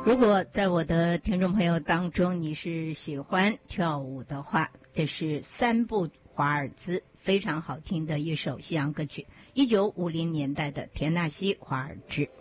如果在我的听众朋友当中你是喜欢跳舞的话，这是三部华尔兹非常好听的一首西洋歌曲，1950年代的田纳西·华尔兹。